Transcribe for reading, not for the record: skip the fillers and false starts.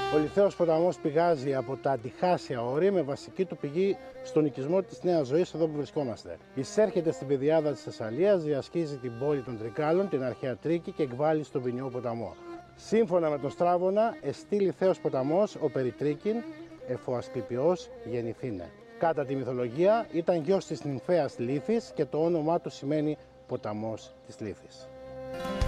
Ο Λιθαίος ποταμός πηγάζει από τα αντιχάσια όρη με βασική του πηγή στον οικισμό της Νέας Ζωής εδώ που βρισκόμαστε. Εισέρχεται στην πεδιάδα της Θεσσαλίας, διασχίζει την πόλη των Τρικάλων, την αρχαία Τρίκη και εκβάλλει στον ποινιό ποταμό. Σύμφωνα με τον Στράβωνα, εστί Λιθαίος ποταμός ο περιτρίκην, εφ' ο Ασκληπιός γεννηθήνε. Κατά τη μυθολογία ήταν γιος της νυμφαίας Λύθης και το όνομά του σημαίνει ποταμός της Λύθης.